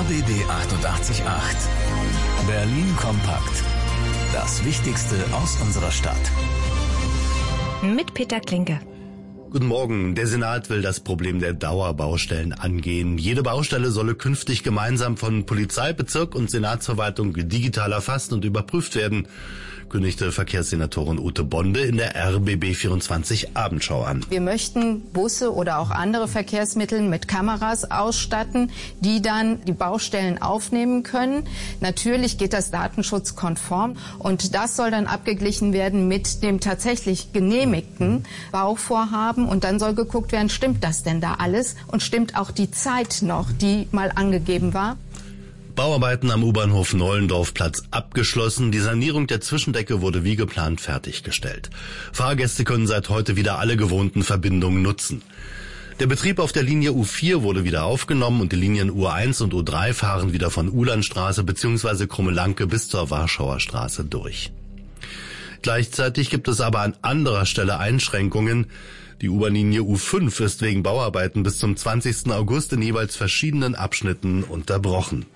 RBB 888. Berlin kompakt. Das Wichtigste aus unserer Stadt. Mit Peter Klinke. Guten Morgen. Der Senat will das Problem der Dauerbaustellen angehen. Jede Baustelle solle künftig gemeinsam von Polizei, Bezirk und Senatsverwaltung digital erfasst und überprüft werden, kündigte Verkehrssenatorin Ute Bonde in der RBB24 Abendschau an. Wir möchten Busse oder auch andere Verkehrsmittel mit Kameras ausstatten, die dann die Baustellen aufnehmen können. Natürlich geht das datenschutzkonform und das soll dann abgeglichen werden mit dem tatsächlich genehmigten Bauvorhaben und dann soll geguckt werden, stimmt das denn da alles und stimmt auch die Zeit noch, die mal angegeben war. Bauarbeiten am U-Bahnhof Nollendorfplatz abgeschlossen. Die Sanierung der Zwischendecke wurde wie geplant fertiggestellt. Fahrgäste können seit heute wieder alle gewohnten Verbindungen nutzen. Der Betrieb auf der Linie U4 wurde wieder aufgenommen und die Linien U1 und U3 fahren wieder von Ulandstraße bzw. Krummelanke bis zur Warschauer Straße durch. Gleichzeitig gibt es aber an anderer Stelle Einschränkungen. Die U-Bahn-Linie U5 ist wegen Bauarbeiten bis zum 20. August in jeweils verschiedenen Abschnitten unterbrochen.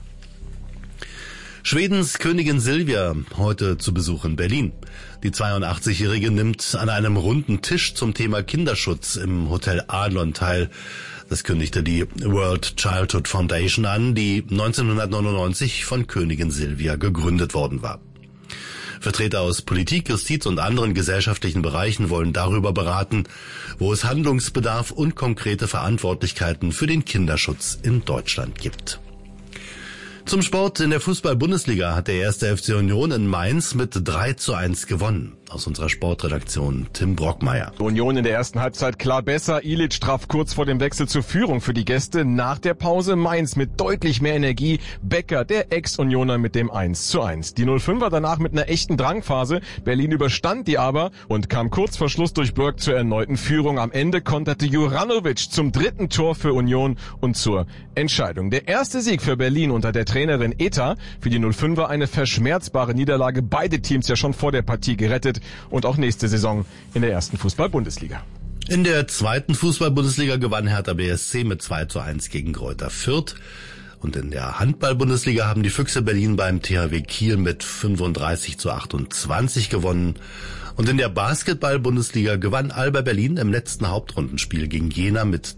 Schwedens Königin Silvia heute zu Besuch in Berlin. Die 82-Jährige nimmt an einem runden Tisch zum Thema Kinderschutz im Hotel Adlon teil. Das kündigte die World Childhood Foundation an, die 1999 von Königin Silvia gegründet worden war. Vertreter aus Politik, Justiz und anderen gesellschaftlichen Bereichen wollen darüber beraten, wo es Handlungsbedarf und konkrete Verantwortlichkeiten für den Kinderschutz in Deutschland gibt. Zum Sport. In der Fußball-Bundesliga hat der 1. FC Union in Mainz mit 3:1 gewonnen. Aus unserer Sportredaktion Tim Brockmeier. Union in der ersten Halbzeit klar besser. Ilic traf kurz vor dem Wechsel zur Führung für die Gäste. Nach der Pause Mainz mit deutlich mehr Energie. Becker, der Ex-Unioner, mit dem 1:1. Die 05er danach mit einer echten Drangphase. Berlin überstand die aber und kam kurz vor Schluss durch Burg zur erneuten Führung. Am Ende konterte Juranovic zum 3. Tor für Union und zur Entscheidung. Der erste Sieg für Berlin unter der Trainerin Eta. Für die 05er eine verschmerzbare Niederlage. Beide Teams ja schon vor der Partie gerettet. Und auch nächste Saison in der ersten Fußball-Bundesliga. In der zweiten Fußball-Bundesliga gewann Hertha BSC mit 2:1 gegen Greuther Fürth. Und in der Handball-Bundesliga haben die Füchse Berlin beim THW Kiel mit 35:28 gewonnen. Und in der Basketball-Bundesliga gewann Alba Berlin im letzten Hauptrundenspiel gegen Jena mit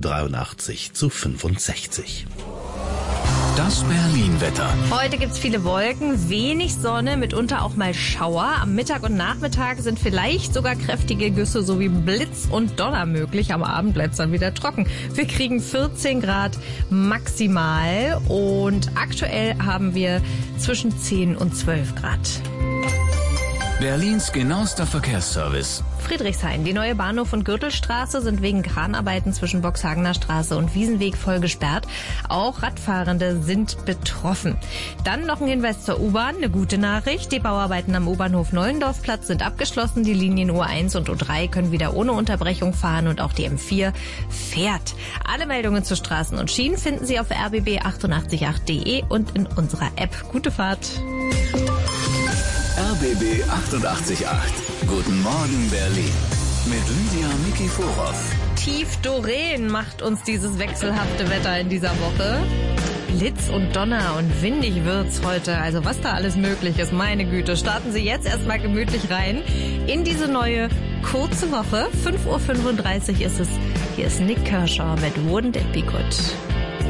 83:65. Das Berlin-Wetter. Heute gibt's viele Wolken, wenig Sonne, mitunter auch mal Schauer. Am Mittag und Nachmittag sind vielleicht sogar kräftige Güsse sowie Blitz und Donner möglich. Am Abend bleibt's dann wieder trocken. Wir kriegen 14 Grad maximal und aktuell haben wir zwischen 10 und 12 Grad. Berlins genauester Verkehrsservice. Friedrichshain. Die neue Bahnhof- und Gürtelstraße sind wegen Kranarbeiten zwischen Boxhagener Straße und Wiesenweg voll gesperrt. Auch Radfahrende sind betroffen. Dann noch ein Hinweis zur U-Bahn. Eine gute Nachricht. Die Bauarbeiten am U-Bahnhof Nollendorfplatz sind abgeschlossen. Die Linien U1 und U3 können wieder ohne Unterbrechung fahren und auch die M4 fährt. Alle Meldungen zu Straßen und Schienen finden Sie auf rbb888.de und in unserer App. Gute Fahrt. RBB 888. Guten Morgen Berlin. Mit Lydia Mikiforov. Tief Doreen macht uns dieses wechselhafte Wetter in dieser Woche. Blitz und Donner und windig wird's heute. Also was da alles möglich ist, meine Güte. Starten Sie jetzt erstmal gemütlich rein in diese neue kurze Woche. 5:35 Uhr ist es. Hier ist Nick Kershaw mit Wouldn't It Be Good.